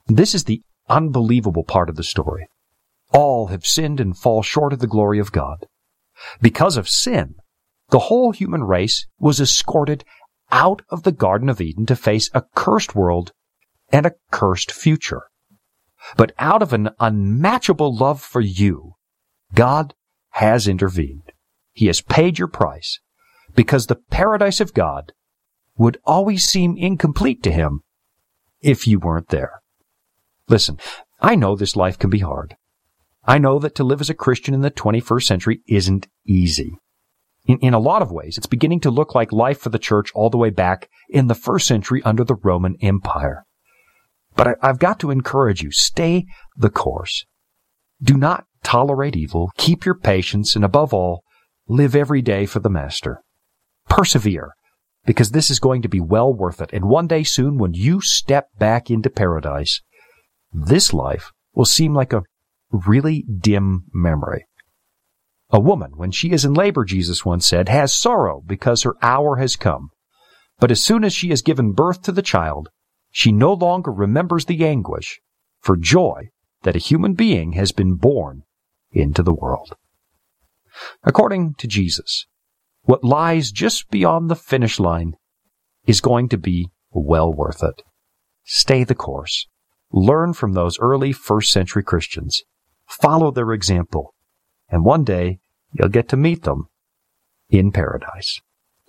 This is the unbelievable part of the story. All have sinned and fall short of the glory of God. Because of sin, the whole human race was escorted out of the Garden of Eden to face a cursed world and a cursed future. But out of an unmatchable love for you, God has intervened. He has paid your price, because the paradise of God would always seem incomplete to Him if you weren't there. Listen, I know this life can be hard. I know that to live as a Christian in the 21st century isn't easy. In a lot of ways, it's beginning to look like life for the church all the way back in the 1st century under the Roman Empire. But I've got to encourage you, stay the course. Do not tolerate evil, keep your patience, and above all, live every day for the Master. Persevere, because this is going to be well worth it. And one day soon, when you step back into paradise, this life will seem like a really dim memory. A woman, when she is in labor, Jesus once said, has sorrow because her hour has come. But as soon as she has given birth to the child, she no longer remembers the anguish for joy that a human being has been born into the world. According to Jesus, what lies just beyond the finish line is going to be well worth it. Stay the course. Learn from those early 1st century Christians. Follow their example. And one day, you'll get to meet them in paradise.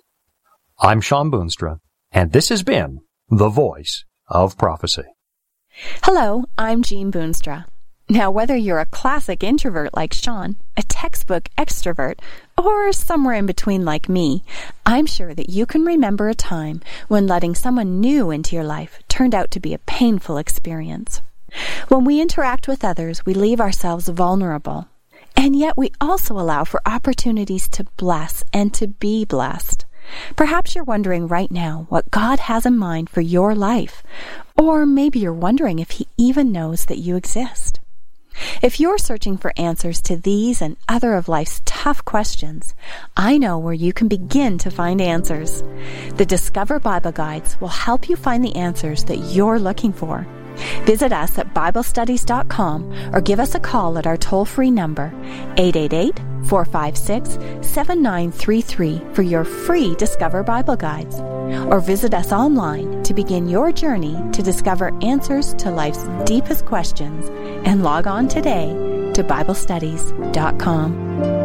I'm Sean Boonstra, and this has been The Voice of Prophecy. Hello, I'm Jean Boonstra. Now, whether you're a classic introvert like Sean, a textbook extrovert, or somewhere in between like me, I'm sure that you can remember a time when letting someone new into your life turned out to be a painful experience. When we interact with others, we leave ourselves vulnerable. And yet we also allow for opportunities to bless and to be blessed. Perhaps you're wondering right now what God has in mind for your life. Or maybe you're wondering if He even knows that you exist. If you're searching for answers to these and other of life's tough questions, I know where you can begin to find answers. The Discover Bible Guides will help you find the answers that you're looking for. Visit us at BibleStudies.com or give us a call at our toll-free number, 888-456-7933 for your free Discover Bible Guides. Or visit us online to begin your journey to discover answers to life's deepest questions and log on today to BibleStudies.com.